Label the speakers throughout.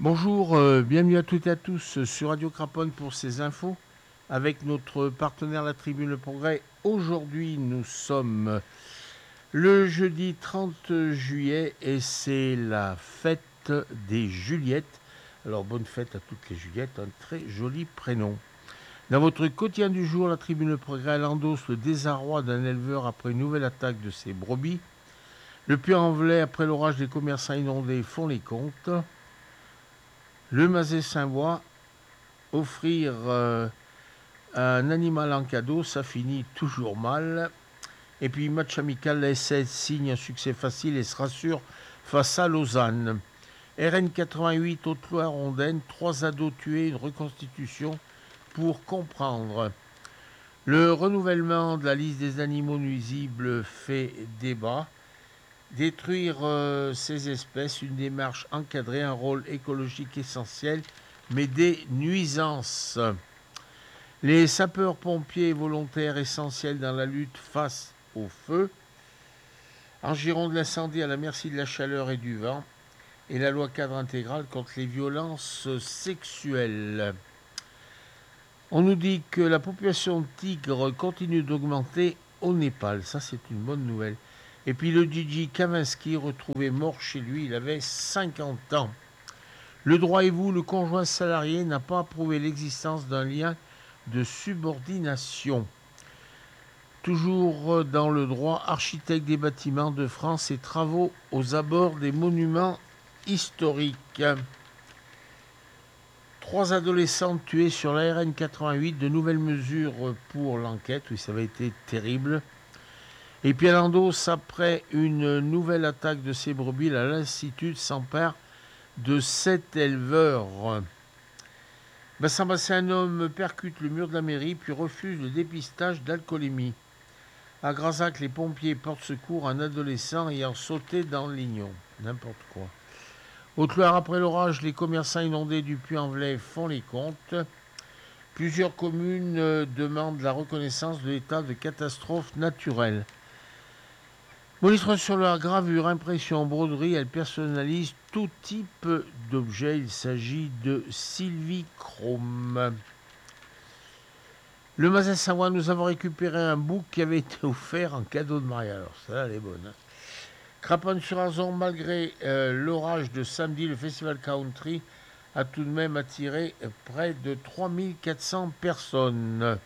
Speaker 1: Bonjour, bienvenue à toutes et à tous sur Radio Craponne pour ces infos avec notre partenaire La Tribune Le Progrès. Aujourd'hui, nous sommes le jeudi 30 juillet et c'est la fête des Juliettes. Alors, bonne fête à toutes les Juliettes, un très joli prénom. Dans votre quotidien du jour, La Tribune Le Progrès elle endosse le désarroi d'un éleveur après une nouvelle attaque de ses brebis. Le Puy-en-Velay, après l'orage, des commerçants inondés font les comptes. Le Mazet-Saint-Bois, offrir un animal en cadeau, ça finit toujours mal. Et puis, match amical, la SS signe un succès facile et se rassure face à Lausanne. RN 88, Haute-Loire-Rondaine, 3 ados tués, une reconstitution pour comprendre. Le renouvellement de la liste des animaux nuisibles fait débat. Détruire ces espèces, une démarche encadrée, un rôle écologique essentiel, mais des nuisances. Les sapeurs-pompiers volontaires essentiels dans la lutte face au feu. En Gironde, l'incendie à la merci de la chaleur et du vent. Et la loi cadre intégrale contre les violences sexuelles. On nous dit que la population de tigres continue d'augmenter au Népal. Ça, c'est une bonne nouvelle. Et puis le DJ Kavinsky, retrouvé mort chez lui, il avait 50 ans. Le droit et vous, le conjoint salarié n'a pas approuvé l'existence d'un lien de subordination. Toujours dans le droit, architecte des bâtiments de France et travaux aux abords des monuments historiques. 3 adolescentes tuées sur la RN 88, de nouvelles mesures pour l'enquête, oui ça avait été terrible. Et puis à l'endos, après une nouvelle attaque de ces brebis, la lassitude s'empare de 7 éleveurs. Un homme percute le mur de la mairie puis refuse le dépistage d'alcoolémie. À Grazac, les pompiers portent secours à un adolescent ayant sauté dans le lignon. N'importe quoi. Haute-Loire, après l'orage, les commerçants inondés du Puy-en-Velay font les comptes. Plusieurs communes demandent la reconnaissance de l'état de catastrophe naturelle. Monistrol-sur-Loire, gravure, impression, broderie, elle personnalise tout type d'objet. Il s'agit de Sylvie Chrome. Le Mazet-Savoie, nous avons récupéré un bouc qui avait été offert en cadeau de mariage. Alors, ça, elle est bonne. Hein. Craponne-sur-Arzon, malgré l'orage de samedi, le Festival Country a tout de même attiré près de 3400 personnes.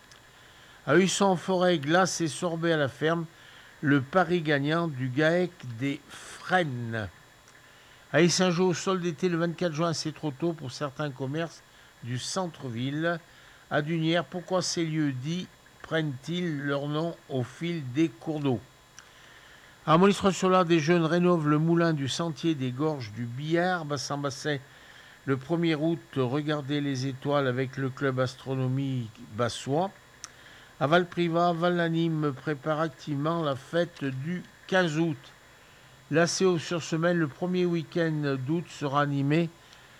Speaker 1: À Husson-en-Forêt, glace et sorbet à la ferme, le pari gagnant du GAEC des Fresnes. À Issingeau, solde d'été le 24 juin, c'est trop tôt pour certains commerces du centre-ville. À Dunière, pourquoi ces lieux dits prennent-ils leur nom au fil des cours d'eau? À Monistrol-sur-Loire, des jeunes rénovent le moulin du sentier des gorges du Billard. Bassin-Basset, le 1er août, regardez les étoiles avec le club astronomique bassois. À Valprivat, Val-Lanime prépare activement la fête du 15 août. L'ACO sur semaine, le premier week-end d'août sera animé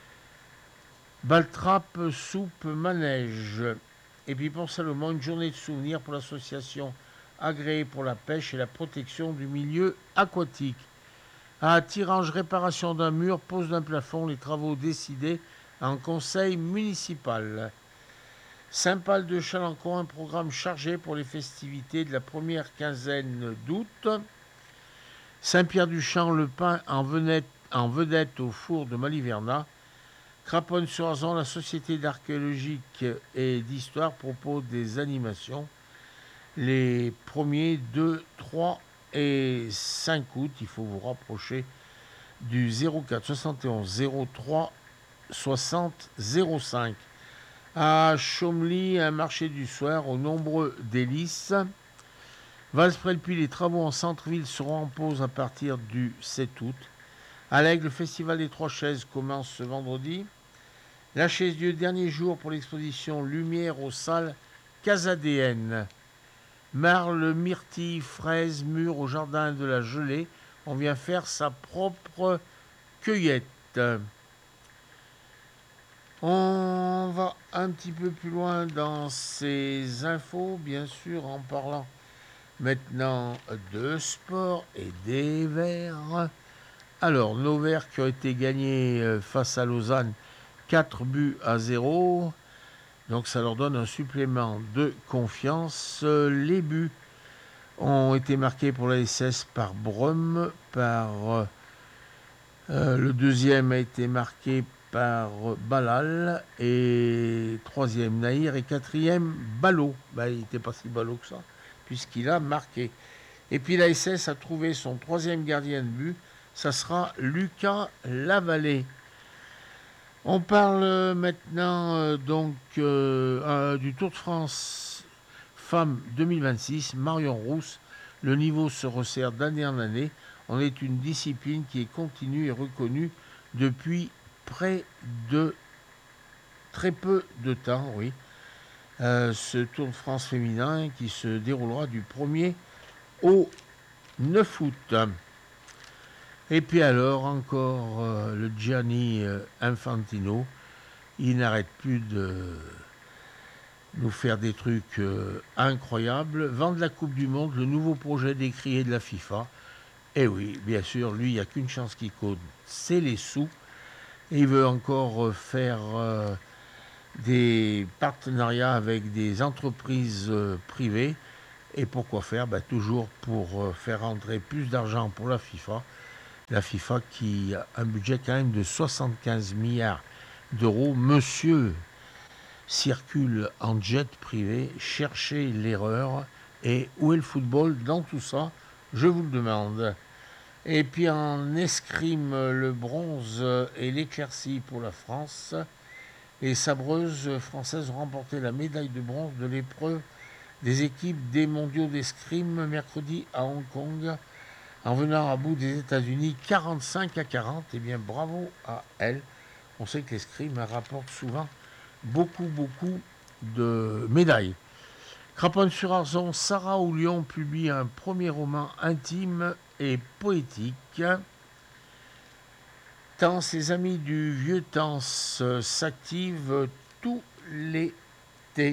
Speaker 1: Baltrape, soupe, manège. Et puis pour Salomon, une journée de souvenirs pour l'association agréée pour la pêche et la protection du milieu aquatique. À Tirange, réparation d'un mur, pose d'un plafond, les travaux décidés en conseil municipal. Saint-Pal de Chalancon, un programme chargé pour les festivités de la première quinzaine d'août. Saint-Pierre-du-Champ, le pain en vedette au four de Maliverna. Craponne-sur-Arzon, la Société d'archéologique et d'histoire propose des animations les 1er, 2, 3 et 5 août. Il faut vous rapprocher du 04 71 03 60 05. À Chomely, un marché du soir aux nombreux délices. Valsprel-Puy, les travaux en centre-ville seront en pause à partir du 7 août. À l'Aigle, le festival des Trois Chaises commence ce vendredi. La Chaise-Dieu, dernier jour pour l'exposition Lumière aux salles Casadéennes. Marle, myrtille, fraises, mûres au jardin de la Gelée. On vient faire sa propre cueillette. On va un petit peu plus loin dans ces infos, bien sûr, en parlant maintenant de sport et des Verts. Alors, nos Verts qui ont été gagnés face à Lausanne 4-0. Donc ça leur donne un supplément de confiance. Les buts ont été marqués pour la SS par Brum, le deuxième a été marqué par Balal, et troisième Nahir, et quatrième Ballot. Il n'était pas si ballot que ça, puisqu'il a marqué. Et puis la SS a trouvé son troisième gardien de but, ça sera Lucas Lavallée. On parle maintenant du Tour de France Femmes 2026, Marion Rousse. Le niveau se resserre d'année en année. On est une discipline qui est continue et reconnue depuis très peu de temps, oui. Ce Tour de France féminin qui se déroulera du 1er au 9 août. Et puis alors, encore le Gianni Infantino, il n'arrête plus de nous faire des trucs incroyables. Vendre la Coupe du Monde, le nouveau projet décrié de la FIFA. Et oui, bien sûr, lui, il n'y a qu'une chance qui compte, c'est les sous. Et il veut encore faire des partenariats avec des entreprises privées. Et pourquoi faire ? Toujours pour faire rentrer plus d'argent pour la FIFA. La FIFA qui a un budget quand même de 75 milliards d'euros. Monsieur circule en jet privé, cherchez l'erreur. Et où est le football dans tout ça ? Je vous le demande. Et puis en escrime, le bronze et l'éclaircie pour la France. Les sabreuses françaises ont remporté la médaille de bronze de l'épreuve des équipes des mondiaux d'escrime mercredi à Hong Kong, en venant à bout des États-Unis 45-40. Eh bien, bravo à elles. On sait que l'escrime rapporte souvent beaucoup de médailles. Craponne-sur-Arzon, Sarah Oulion publie un premier roman intime et poétique. Tant ses amis du vieux temps s'activent tout l'été.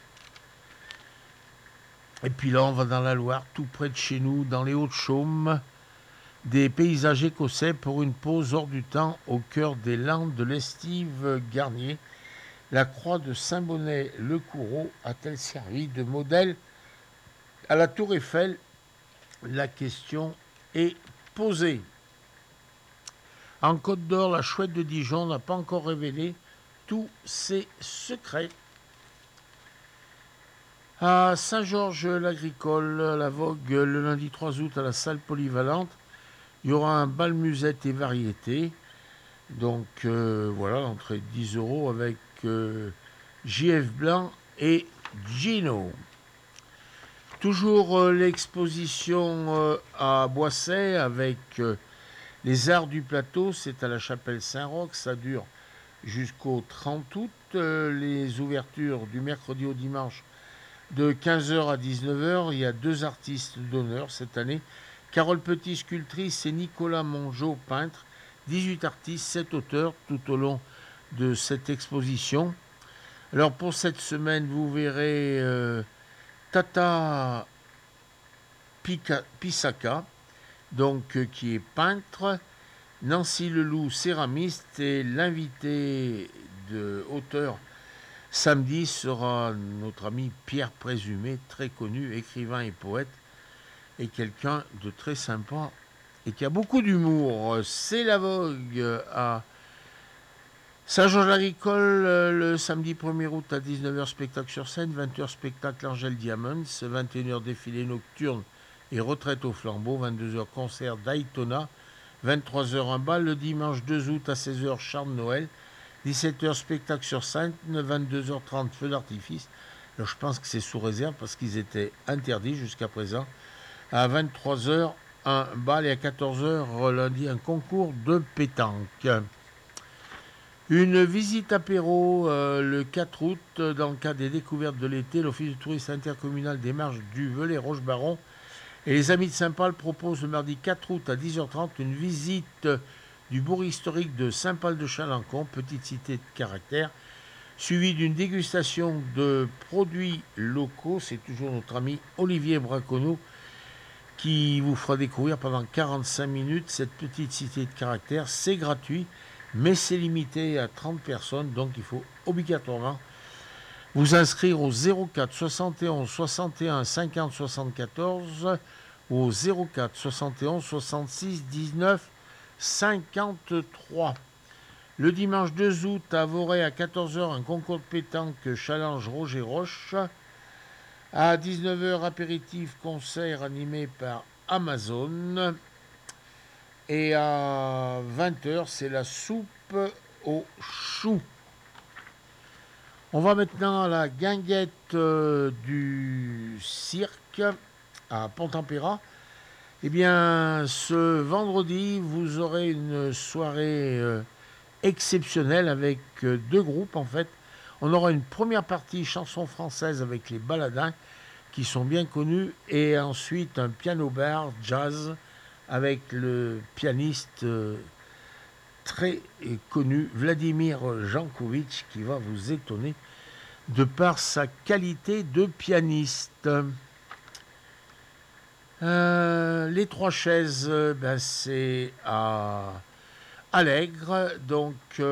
Speaker 1: Et puis là, on va dans la Loire, tout près de chez nous, dans les Hauts-de-Chaume, des paysages écossais pour une pause hors du temps au cœur des Landes de l'Estive Garnier. La croix de Saint-Bonnet-le-Coureau a-t-elle servi de modèle à la Tour Eiffel ? La question est posée. En Côte d'Or, la chouette de Dijon n'a pas encore révélé tous ses secrets. À Saint-Georges-l'Agricole, la Vogue, le lundi 3 août à la salle polyvalente, il y aura un bal musette et variété. Donc voilà, l'entrée de 10 € avec JF Blanc et Gino. Toujours l'exposition à Boisset avec les arts du plateau, c'est à la chapelle Saint-Roch, ça dure jusqu'au 30 août. Les ouvertures du mercredi au dimanche de 15h à 19h, il y a 2 artistes d'honneur cette année. Carole Petit, sculptrice, et Nicolas Mongeau, peintre. 18 artistes, 7 auteurs tout au long de cette exposition. Alors pour cette semaine, vous verrez Tata Pisaka, qui est peintre, Nancy Leloup, céramiste, et l'invité de auteur samedi sera notre ami Pierre Présumé, très connu, écrivain et poète, et quelqu'un de très sympa et qui a beaucoup d'humour. C'est la Vogue à Saint-Georges-l'Agricole le samedi 1er août à 19h, spectacle sur scène, 20h, spectacle Angèle Diamonds, 21h, défilé nocturne et retraite au flambeau, 22h, concert d'Aitona, 23h, un bal le dimanche 2 août à 16h, Charles Noël, 17h, spectacle sur scène, 22h30, feu d'artifice. Alors je pense que c'est sous réserve parce qu'ils étaient interdits jusqu'à présent. À 23h, un bal, et à 14h, lundi, un concours de pétanque. Une visite apéro le 4 août, dans le cadre des découvertes de l'été, l'Office de tourisme intercommunal des Marges du Velay-Rochebaron et les Amis de Saint-Paul proposent le mardi 4 août à 10h30 une visite du bourg historique de Saint-Paul-de-Chalancon, petite cité de caractère, suivie d'une dégustation de produits locaux. C'est toujours notre ami Olivier Braconneau qui vous fera découvrir pendant 45 minutes cette petite cité de caractère. C'est gratuit, mais c'est limité à 30 personnes, donc il faut obligatoirement vous inscrire au 04 71 61 50 74 ou au 04 71 66 19 53. Le dimanche 2 août à Voray à 14h, un concours de pétanque challenge Roger Roche. À 19h, apéritif concert animé par Amazon. Et à 20h, c'est la soupe aux choux. On va maintenant à la guinguette du cirque à Pont-Tempéra. Eh bien, ce vendredi, vous aurez une soirée exceptionnelle avec deux groupes en fait. On aura une première partie chanson française avec les Baladins qui sont bien connus et ensuite un piano bar jazz avec le pianiste très connu Vladimir Jankovic qui va vous étonner de par sa qualité de pianiste. Les trois chaises, c'est à Allègre, donc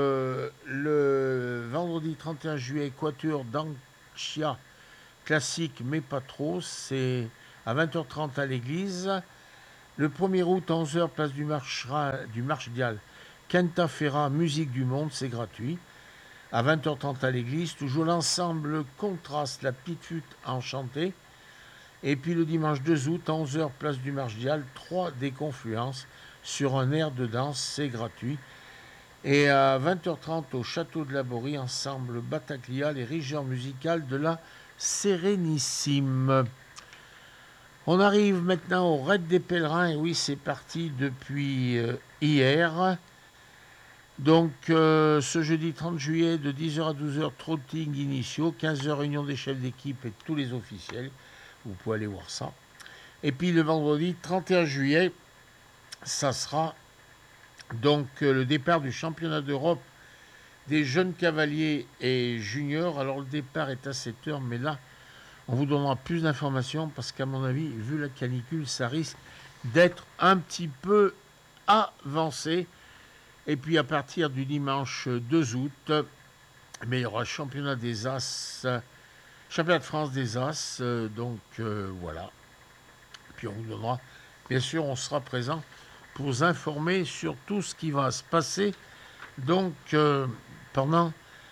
Speaker 1: le vendredi 31 juillet, Quatuor d'Anchia, classique mais pas trop, c'est à 20h30 à l'église. Le 1er août, 11h, place du Marchdial, Quinta Ferra, musique du monde, c'est gratuit. À 20h30 à l'église, toujours l'ensemble Contraste, la petite flûte enchantée. Et puis le dimanche 2 août, 11h, place du Marchdial, 3 des Confluences sur un air de danse, c'est gratuit. Et à 20h30 au Château de la Borie, ensemble Bataclia, les rigueurs musicales de la Sérénissime. On arrive maintenant au Raid des Pèlerins, et oui, c'est parti depuis hier. Donc ce jeudi 30 juillet, de 10h à 12h, trotting initiaux, 15h, réunion des chefs d'équipe et tous les officiels. Vous pouvez aller voir ça. Et puis le vendredi 31 juillet, ça sera donc le départ du championnat d'Europe des jeunes cavaliers et juniors. Alors le départ est à 7h, mais là, on vous donnera plus d'informations parce qu'à mon avis, vu la canicule, ça risque d'être un petit peu avancé. Et puis à partir du dimanche 2 août, il y aura championnat des As, championnat de France des As, donc voilà. Puis on vous donnera, bien sûr, on sera présent pour vous informer sur tout ce qui va se passer donc pendant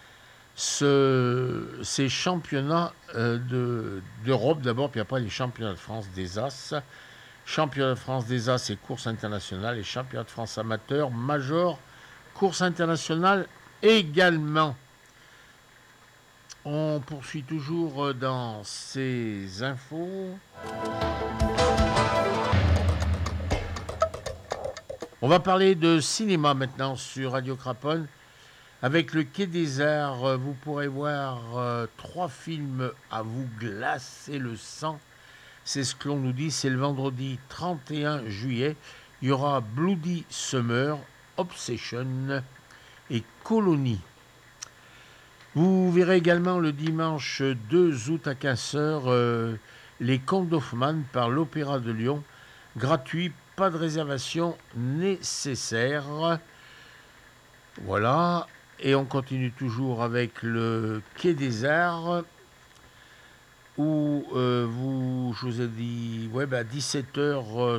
Speaker 1: ces championnats d'Europe d'abord, puis après les championnats de France des As. Championnat de France des As et course internationale, et championnat de France amateur, major, course internationale également. On poursuit toujours dans ces infos. On va parler de cinéma maintenant sur Radio Craponne. Avec le Quai des Arts, vous pourrez voir 3 films à vous glacer le sang. C'est ce que l'on nous dit, c'est le vendredi 31 juillet. Il y aura Bloody Summer, Obsession et Colony. Vous verrez également le dimanche 2 août à 15h les Contes d'Hoffmann par l'Opéra de Lyon. Gratuit, pas de réservation nécessaire. Voilà. Et on continue toujours avec le Quai des Arts. Où je vous ai dit, à 17h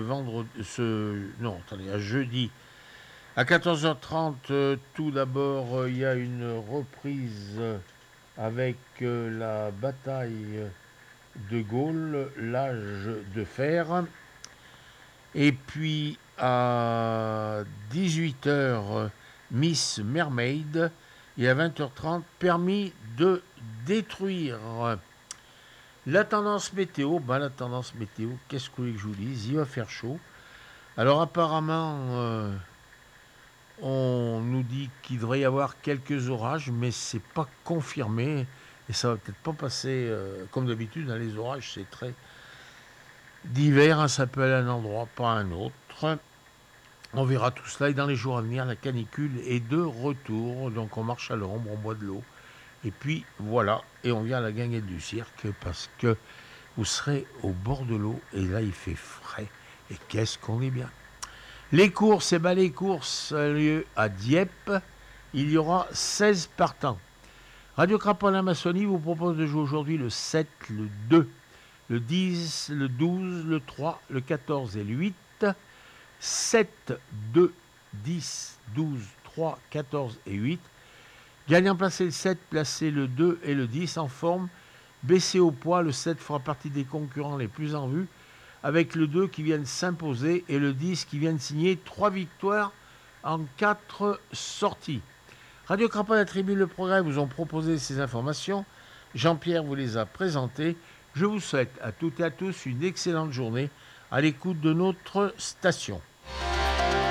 Speaker 1: à jeudi, à 14h30, tout d'abord, il y a une reprise avec la bataille de Gaulle, l'âge de fer. Et puis à 18h, Miss Mermaid, et à 20h30, permis de détruire. La tendance météo, qu'est-ce que vous voulez que je vous dise? Il va faire chaud. Alors apparemment, on nous dit qu'il devrait y avoir quelques orages, mais c'est pas confirmé. Et ça va peut-être pas passer comme d'habitude. Les orages, c'est très divers. Ça peut aller à un endroit, pas à un autre. On verra tout cela. Et dans les jours à venir, la canicule est de retour. Donc on marche à l'ombre, on boit de l'eau. Et puis voilà, et on vient à la guinguette du cirque parce que vous serez au bord de l'eau et là il fait frais et qu'est-ce qu'on est bien. Les courses, les courses ont lieu à Dieppe, il y aura 16 partants. Radio Craponne Amazonie vous propose de jouer aujourd'hui le 7, le 2, le 10, le 12, le 3, le 14 et le 8. 7, 2, 10, 12, 3, 14 et 8. Gagnant placé le 7, placé le 2 et le 10 en forme. Baissé au poids, le 7 fera partie des concurrents les plus en vue, avec le 2 qui vient de s'imposer et le 10 qui vient de signer 3 victoires en 4 sorties. Radio Craponne, la Tribune Le Progrès vous ont proposé ces informations. Jean-Pierre vous les a présentées. Je vous souhaite à toutes et à tous une excellente journée à l'écoute de notre station.